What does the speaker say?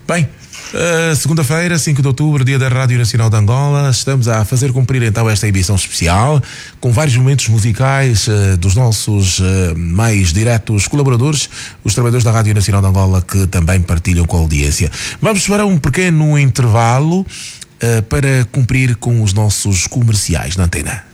Bem, segunda-feira, 5 de outubro, dia da Rádio Nacional de Angola. Estamos a fazer cumprir então esta emissão especial, com vários momentos musicais dos nossos mais diretos colaboradores, os trabalhadores da Rádio Nacional de Angola, que também partilham com a audiência. Vamos para um pequeno intervalo para cumprir com os nossos comerciais na antena.